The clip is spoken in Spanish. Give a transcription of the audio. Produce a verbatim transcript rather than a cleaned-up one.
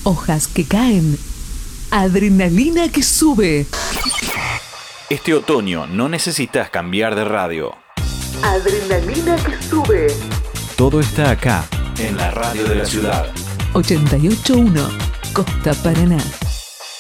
Hojas que caen. Adrenalina que sube. Este otoño no necesitas cambiar de radio. Adrenalina que sube. Todo está acá, en la radio de la ciudad. ochenta y ocho punto uno, Costa Paraná.